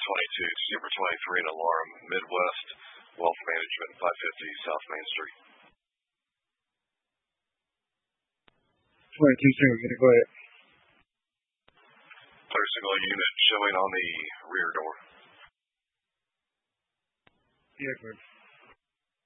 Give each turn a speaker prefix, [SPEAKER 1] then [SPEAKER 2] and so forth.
[SPEAKER 1] December 23, an alarm, Midwest Wealth Management, 550 South Main Street.
[SPEAKER 2] 22, sir. Go ahead.
[SPEAKER 1] Third single unit showing on the rear door.
[SPEAKER 2] Yes, sir.